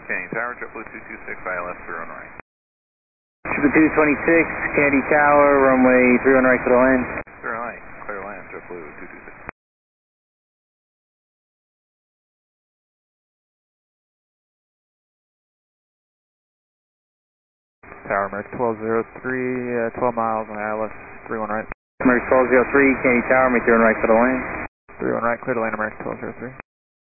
Canyon Tower, JetBlue 226, ILS 3 on right. JetBlue 226, Kennedy Tower, runway 3 on right, clear to land. Clear land, clear land, JetBlue 226. Tower, American 1203, 12 miles on ILS 31 right. American 1203, Kennedy Tower, make 3 on right, clear to land. 31 right, clear to land, American 1203.